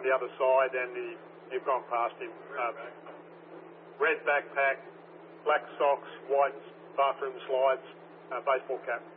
the other side, and you've gone past him. Red backpack, black socks, white bathroom slides, baseball cap.